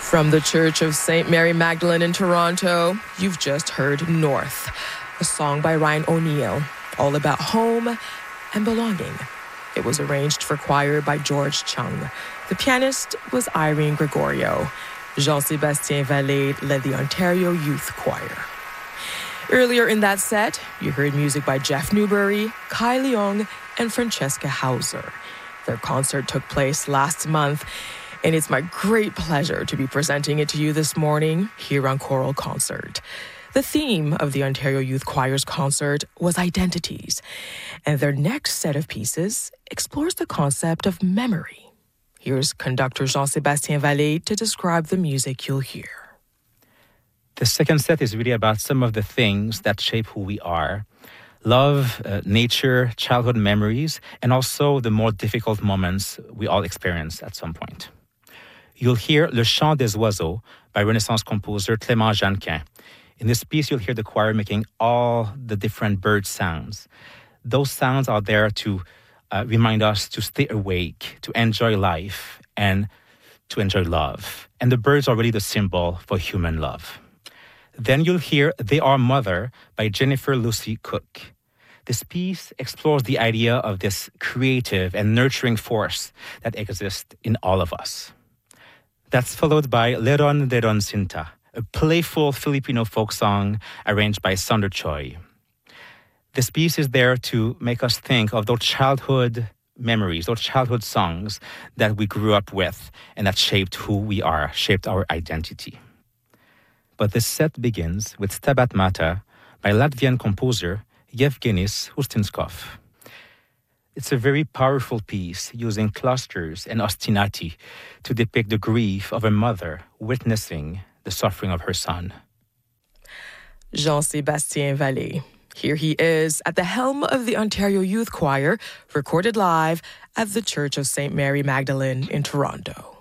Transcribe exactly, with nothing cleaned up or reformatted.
From the Church of Saint Mary Magdalene in Toronto, you've just heard North, a song by Ryan O'Neill, all about home and belonging. It was arranged for choir by George Chung. The pianist was Irene Gregorio. Jean-Sébastien Vallée led the Ontario Youth Choir. Earlier in that set, you heard music by Jeff Newbury, Kai Leung, and Francesca Hauser. Their concert took place last month, and it's my great pleasure to be presenting it to you this morning here on Choral Concert. The theme of the Ontario Youth Choir's concert was identities, and their next set of pieces explores the concept of memory. Here's conductor Jean-Sébastien Vallée to describe the music you'll hear. The second set is really about some of the things that shape who we are. Love, uh, nature, childhood memories, and also the more difficult moments we all experience at some point. You'll hear Le Chant des Oiseaux by Renaissance composer Clément Jeannequin. In this piece, you'll hear the choir making all the different bird sounds. Those sounds are there to uh, remind us to stay awake, to enjoy life, and to enjoy love. And the birds are really the symbol for human love. Then you'll hear They Are Mother by Jennifer Lucy Cook. This piece explores the idea of this creative and nurturing force that exists in all of us. That's followed by Leron Leron Sinta, a playful Filipino folk song arranged by Sander Choi. This piece is there to make us think of those childhood memories, those childhood songs that we grew up with and that shaped who we are, shaped our identity. But this set begins with Stabat Mater by Latvian composer Yevgenis Ustinskov. It's a very powerful piece using clusters and ostinati to depict the grief of a mother witnessing the suffering of her son. Jean-Sébastien Vallée. Here he is at the helm of the Ontario Youth Choir, recorded live at the Church of Saint Mary Magdalene in Toronto.